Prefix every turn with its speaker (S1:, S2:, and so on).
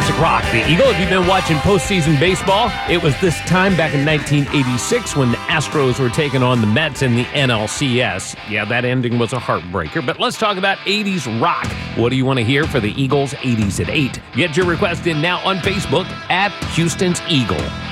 S1: classic rock. The Eagle, if you've been watching postseason baseball, it was this time back in 1986 when the Astros were taking on the Mets in the NLCS. Yeah, that ending was a heartbreaker, but let's talk about 80s rock. What do you want to hear for the Eagles 80s at 8? Get your request in now on Facebook at Houston's Eagle.